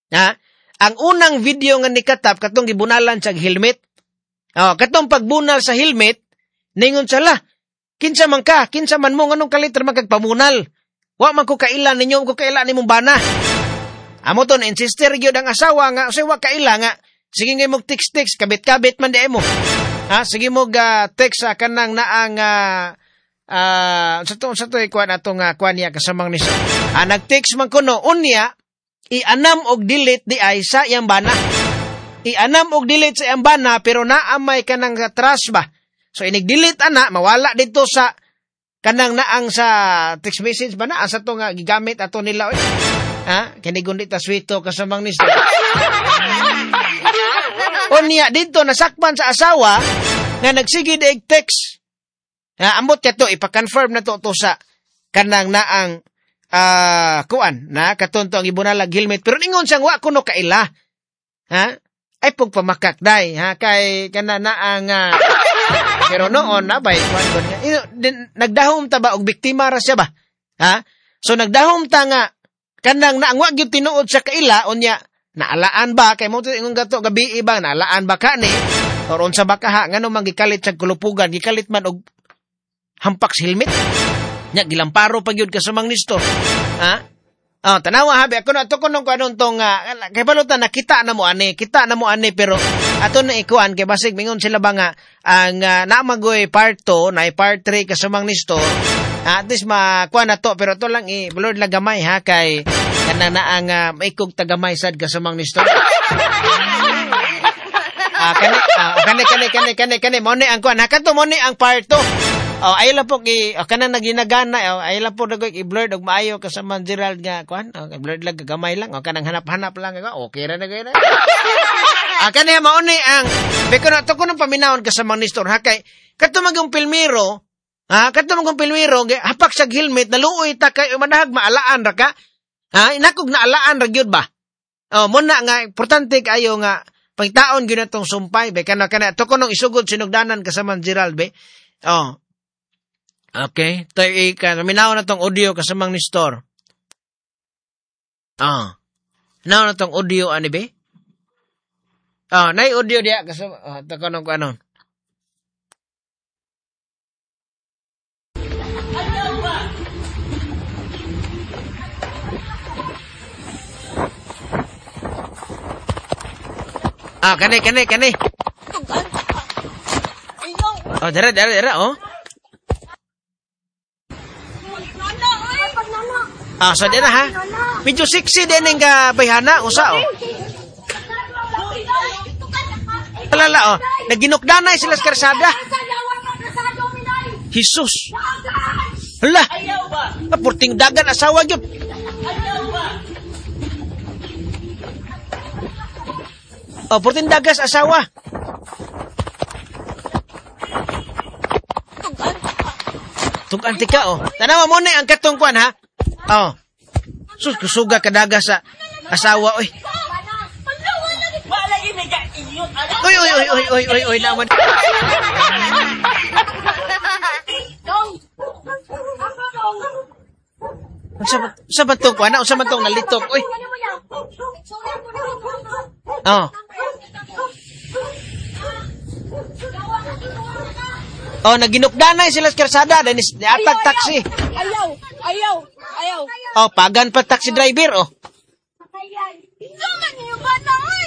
Ha? Ang unang video nga nikatap katong gibunalan sa helmet. Katong pagbunal sa helmet, ningon sala, kinsa man mo nganong kaliter magkagpamunal. Wa man ko kailan ninyo, ko kailan nimong bana. Amo to na insister gyud ang asawa nga, say wa kaila nga. Sige nga mo text kabit-kabit man di mo. Ha, sige mo text sa kanang naang sa to ikuan atong kuan niya kasamang ni. Nag-text man kuno unya i-anam og delete di ay sa iyang bana. I-anam og delete sa iyang bana pero naamay kanang trash ba. So inig-delete ana mawala dito sa kanang naang sa text message ba na asa to nga gigamit ato nila oy. Ha, kini gundi ta swito kasamang ni. Unya dito nasakpan sa asawa nga nagsige daig text. Ambot ka to ipa-confirm na to sa kanang naang kuan na katonto ang ibunalag helmet pero ningon siyang wa kuno kaila. Ha? Ay pug pamakak day ha kay kana naang pero noon na bay kuan nagdahom ta ba og biktima ra siya ba? Ha? So nagdahom ta nga kanang naang wa gyud tinuod sa kaila unya naalaan ba kay mo ingon gato gabi iba naalaan ba ka ni or unsa ba ka ha ngano man gikalit sa kulupugan gikalit man og hampak sa helmet nya gilamparo pa gyud ka sa mangnisto ha tanawa habi ako na to kuno kanon tong kay balutan nakita na mo ani pero ato na ikuan kay basig mingon sila ba nga ang namagoy part 2 na part 3 ka sa mangnisto at least makuha na to pero to lang bulod lang gamay ha kay kana na ang maikog tagamay sad kasamang nisto. Kani mo ni ang kuan hakato mo ni ang part 2. Ay la po kana naginagana ay la po dagoy i-blurred og maayo kasamang Gerald nga kuan blurred lang gamay lang kanang hanap-hanap lang okay ra na gay na. Kani mo ni ang beko na to kuno paminawon kasamang nisto ha kay kadto magong pilmiro. Kadto magong pilmiro hapak sa helmet naluoy ta kay manahag maalaan ra ka. Inakog naalaan ra gyud ba? Mo na nga importante kayo nga pagtaon gyud natong sumpay be kana to kunong isugod sinugdanan kasamang Gerald be. Okay, tay minaw na tong audio kasamang ni store. Naw na tong audio ani be? Nay audio dia kasama to kunong kanon. Kani. Dara, so dira ha. Medyo sexy din ang bayhana, usa Alala, naginukdanay sila sa karsada. Jesus. Hala. Purting dagan asawa gyud. Purting dagas asawa. Tugan tika Tanawa mo ni ang katong kuan ha. Sus kusuga kadagas sa asawa oy. Oy naman. Unsa ba to kuan? Unsa man tong nalitok oy. Naginukdanay sila sa karsada dahil atag taxi. Ayaw. Pagan pa taxi driver Isaman niyo bana oy.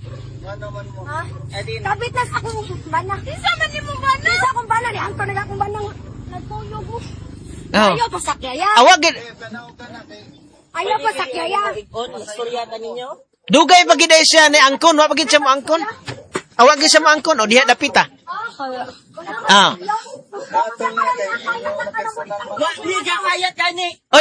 Kapit na sa akong bana. Isaman niyo bana. Isa akong bana ni angko na akong bana. Nagtuyog mo. Ayaw pa sakyaya. Awagin. Ayaw pa sakyaya. Istorya ninyo? Dugay pagiday siya ni angkon, wa pagid siya mo angkon. Awagin siya mo angkon diha dapita. Di ka kayat gani. Oy.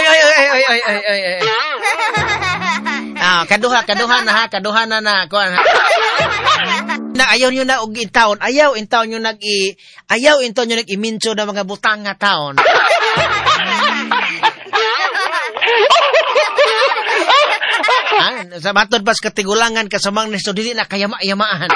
Kaduha na kuan. Na ayaw niyo na og intawon, ayaw niyo nag-imincho na mga butang nga taon. Sa matod pas katigulangan kasamang nisto dili na kayama-yamaan.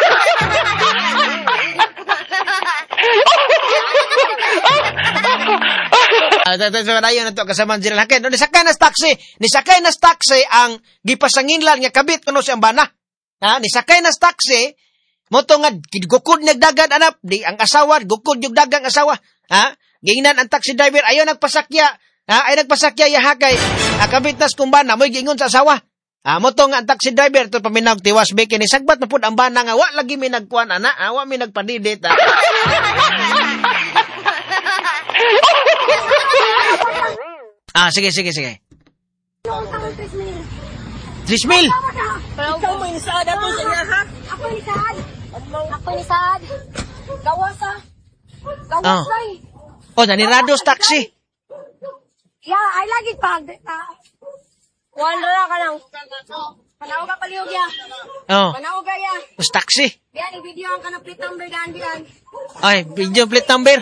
Dayon na to kasama General Haken. Nisakay na taxi ang gipasanginlan nga kabit kuno siyang bana. Nisakay na taxi moto nga gukod nagdagan anap di ang asawa gukod yung dagang asawa. Gingnan ang taxi driver ayo nagpasakya. Ay nagpasakya ya hakay. Kabit nas kumbana moy gingon sa asawa. Moto nga ang taxi driver to paminawag tiwas beke ni sagbat na pud ang bana nga wa lagi mi nagkuan ana, wa mi nagpadidit. Sige. 3,000. Ikaw mo insaan na to sa niya, ha? Ako ni Saad. Gawas Nanirados taxi. Ay lagi pag. Wala ka lang. Panaw ka paliog ya. Panaw ka ya. Tapos taxi. Yan, i-video ang kanang plate number daan diyan. Ay, video plate number.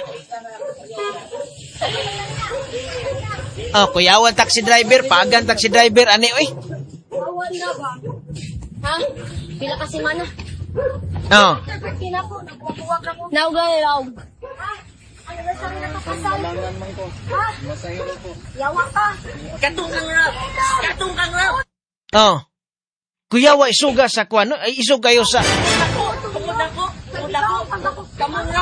Kuyawan taxi driver, paagan taxi driver, ani, oy. Awan na ba? Ha? Pila kasi mana? Kina po, nagpupuwag ako. Naugay. Anniversary na kapasal. Ha? Yawa ka. Katong kang rap. Kuyawa isuga sa kuan, ay isug kayo sa Tungod ako. Kamon rap.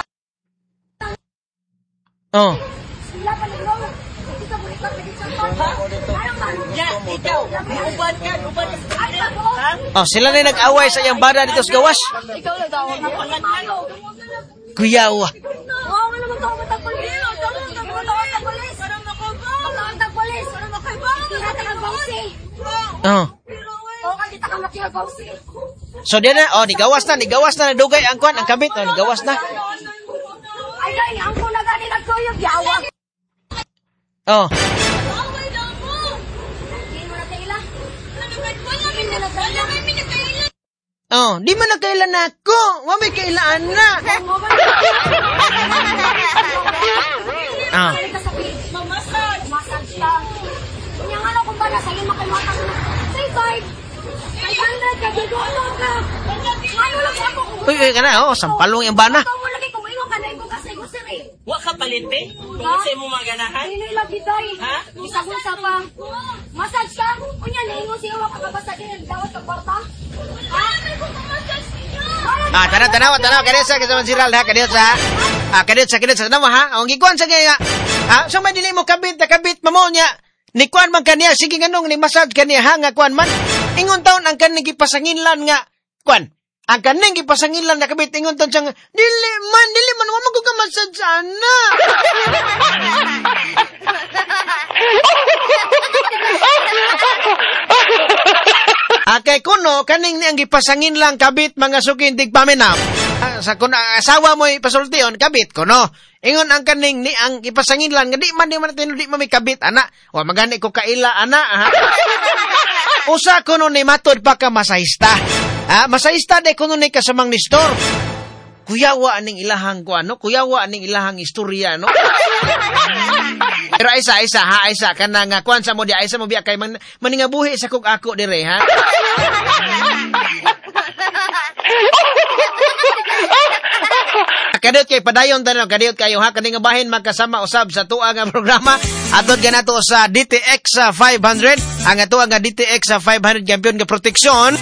Sila pa nilo. Hindi ka bulit ka pwede sa papa. Ya, ikaw. Uban ka. Ha? Sila na nag-away sa iyang bada dito sa gawas. Ikaw nagawag na pala. Kuyawa. Oo, nga naman ito. Matagpulis. Matagpulis. Tira ka bausi. Oo, kita ka matira bausi. So diyan na, nigawas na nadugay ang kuan, ang kabit, nigawas na. Ay, ang kuna gani nagtuyog, yawa. Di man nagkailan ako. Wa may kailaan na. Massage ka. Yung ano kung ba nasa lima kay matang na. Say 500 ka, gigono ka. Ngayon lang ako. Uy, sampalong yung bana. Ikaw mo lagi kung iwan ka na ibo kasi mo sir eh. Wa ka palite? Kung isa mo maganahan? Hindi lagi day. Ha? Isa pa. Massage ka? Kunya, naingo siya wak kakabasa din. Dawat ka kwarta. Ha? Tanaw. Kadiyot sa kasama siral ha. Kadiyot sa. Tanaw ha. Ang gikuan sa kaya. So may dili mo kabit mamo niya. Ni kuan man kaniya. Sige ganong ni massage kaniya ha. Nga kuan man. Ingon taon ang kaning gipasanginlan nga. Kuan. Ang kaning gipasanginlan na kabit. Ingon taon siya nga. Dili man. Wa mo ko ka massage sana. Kay kuno, kaning ni ang gipasangin lang kabit mga sukintig paminap. Sa kuno, asawa mo ipasultion, kabit kuno. Ingon ang kaning ni ang ipasangin lang, di man may kabit, ana. O magani ko kaila, ana. Usa kuno ni matod pa ka masahista. Masahista de kuno ni kasamang ni store. Kuyawa aning ilahang ko, kuyawa aning ilahang istorya, no? Pero isa, kanang kuan sa mo di, isa mo biya kay maningabuhi sa kog ako dire, ha? Kadiyot kay padayon tanaw, kadiyot kayo ha, kaningabahin magkasama usab sa tuwa nga programa. Atod ka na to sa DTX 500, ang tuwa nga DTX 500 champion nga proteksyon.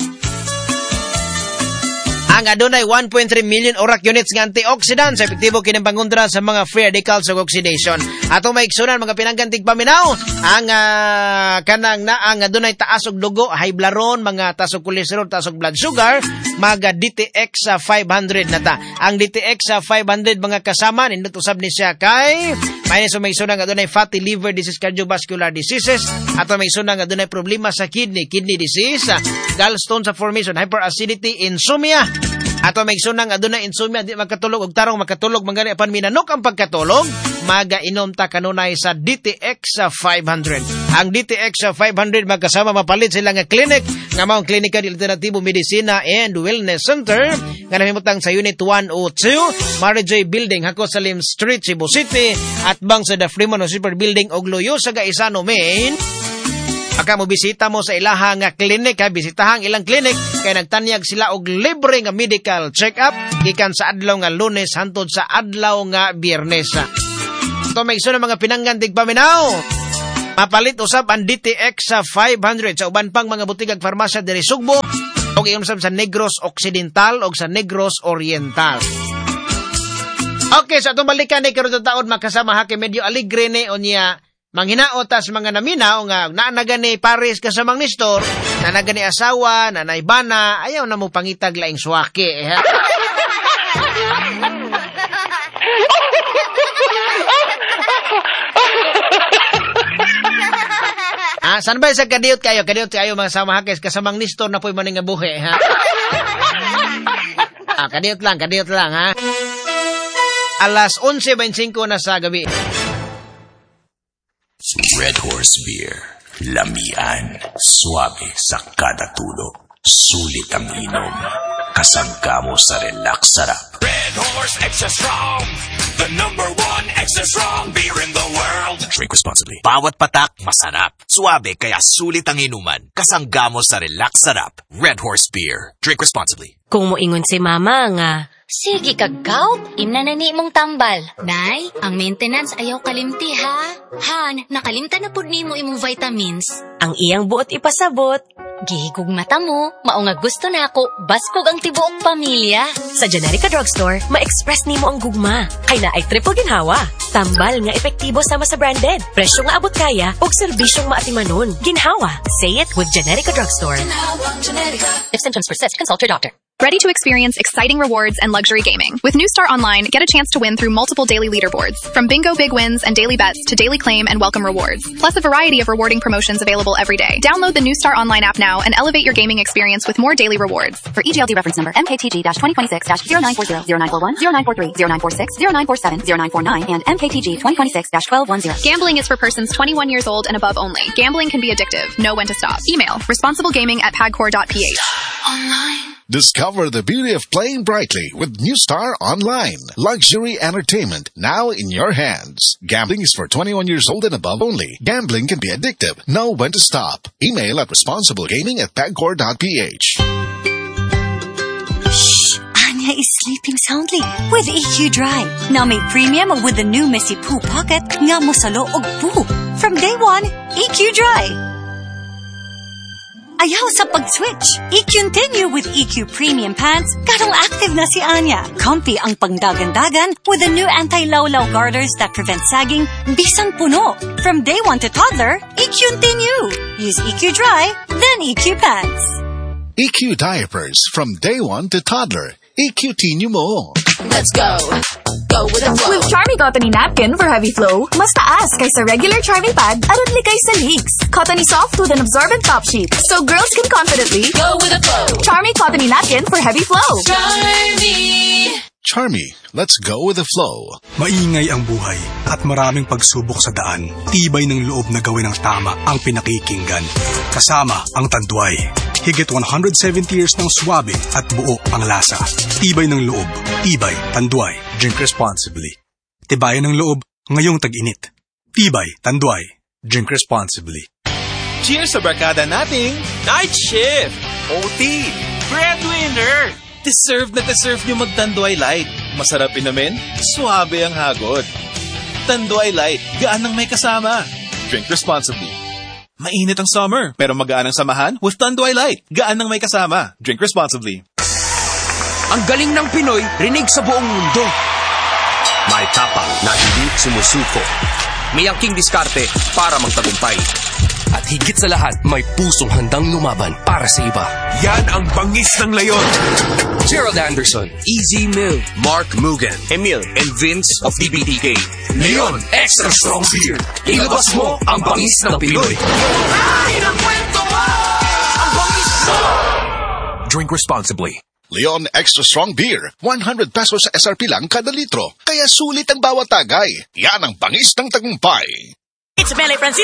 Ang adunay 1.3 million orak units nga antioxidants epektibo kinampangontra sa mga free radicals ug oxidation. Ato maigsunan mga pinanggantig paminaw ang kanang ang adunay taas og dugo, high blood, mga taas og cholesterol, taas og blood sugar, mga DTX 500 nata. Ang DTX 500 mga kasama nindot usab ni siya kay may sumaysunan nga adunay fatty liver disease, cardiovascular diseases, ato maigsunan nga adunay problema sa kidney disease, gallstones formation, hyperacidity, insomnia. Ato may sunang aduna insomnia di magkatulog og tarong makatulog mangani apan minanok ang pagkatulog magainom ta kanunay sa DTX 500. Ang DTX 500 magkasama mapalit sila nga clinic nga maong Klinika de Alternatibo Medicina and Wellness Center nga nahimutang sa Unit 102 Mary J Building Hako Salim Street, Cebu City at bang sa The Fremont Super Building og Loyo sa Gaisano, Maine. Aka mo bisita mo sa ilahang klinik, bisitahang ilang klinik kay nagtanyag sila og libre nga medical check-up gikan sa adlaw nga Lunes hangtod sa adlaw nga Biyernes. Ato may iso ng mga pinanggan tigpaminaw. Mapalit usab ang DTX sa 500 sa uban pang mga butigag farmasya diri Sugbo o iyon sa Negros Occidental o sa Negros Oriental. Okay, so itong balikan ni karon taon makasama haki medyo aligre ni onya manghinaot as mga naminaw nga naanaga ni Paris kasamang Nestor, naanaga ni asawa, nanay bana, ayaw na mo pangitag laing suwaki. Saan ba sa kadiyot kayo mga sama hakis kasamang Nestor na po'y maning buhi, ha? Kadiyot lang, ha? Alas 11:25 na sa gabi. Red Horse Beer. Lamian. Suabe sa kada tulo. Sulit ang inom. Kasangga mo sa relax sarap. Red Horse Extra Strong. The #1 extra strong beer in the world. Drink responsibly. Bawat patak, masarap. Suabe kaya sulit ang inuman. Kasangga mo sa relax sarap. Red Horse Beer. Drink responsibly. Kung moingon si mama nga, sige kagaw, imnanani mong tambal. Nay, ang maintenance ayaw kalimti ha. Han, nakalimta na pud nimo imong vitamins. ang iyang buot ipasabot, Gihigog mata mo, mao nga gusto na ako, baskog ang tibuok pamilya. sa Generica Drugstore, ma-express nimo ang gugma. Kay na ay triple ginhawa. Tambal nga epektibo sama sa branded. Presyo nga abot kaya, og serbisyong maatimanon. Ginhawa. Say it with Generica Drugstore. If symptoms persist, consult your doctor. Ready to experience exciting rewards and luxury gaming? With New Star Online, get a chance to win through multiple daily leaderboards, from bingo big wins and daily bets to daily claim and welcome rewards, plus a variety of rewarding promotions available every day. Download the New Star Online app now and elevate your gaming experience with more daily rewards. For EGLD reference number MKTG-2026-0940, 0941, 0943, 0946, 0947, 0949, and MKTG 2026-1210. Gambling is for persons 21 years old and above only. Gambling can be addictive. Know when to stop. Email responsiblegaming@pagcor.ph. Discover the beauty of playing brightly with New Star Online. Luxury entertainment now in your hands. Gambling is for 21 years old and above only. Gambling can be addictive. Know when to stop. Email at responsiblegaming@pagcor.ph. Anya is sleeping soundly with EQ Dry. Now may premium with the new Messy Poo Pocket nga mo sa loob poo. From day one, EQ Dry. Ayaw sa pag-switch. I-continue with EQ Premium Pants. Karong active na si Anya. Comfy ang pangdagan-dagan with the new anti-lawlaw garters that prevent sagging bisan puno. From day one to toddler, I-continue. Use EQ Dry, then EQ Pants. EQ diapers from day one to toddler. EQ-tinyo mo. Let's go. Go with the flow. With Charmy Cottony Napkin for heavy flow, mas taas kaysa regular Charmy Pad aron likay sa leaks. Cottony soft with an absorbent top sheet, so girls can confidently Go with the flow. Charmy Cottony Napkin for heavy flow. Charmy, let's go with the flow. Maingay ang buhay at maraming pagsubok sa daan. Tibay ng loob na gawin ang tama ang pinakikinggan. Kasama ang Tanduay. Higit 170 years ng swabe at buo ang lasa. Tibay ng loob. Tibay, Tanduay. Drink responsibly. Tibayan ng loob ngayong tag-init. Tibay, Tanduay. Drink responsibly. Cheers sa barkada nating Night Shift! OT! Breadwinner! Deserve na deserve nyo mag-Tanduay Light. Masarap inumin, suabe ang hagod. Tanduay Light, gaan ng may kasama. Drink responsibly. Mainit ang summer, pero magaan ang samahan with Tanduay Light. Gaan ng may kasama. Drink responsibly. Ang galing ng Pinoy, rinig sa buong mundo. May tapang na hindi sumusuko. May angking diskarte para magtagumpay. At higit sa lahat, may pusong handang lumaban para sa iba. Yan ang bangis ng leyon. Gerald Anderson, Easy Mill, Mark Mugen, Emil, and Vince of DBTK. Leon Extra Strong Beer. Ilabas mo ang bangis ng Pinoy. Drink responsibly. Leon Extra Strong Beer, 100 pesos sa SRP lang kada litro. Kaya sulit ang bawat tagay. Yan ang bangis ng tagumpay. It's Mele Francisco.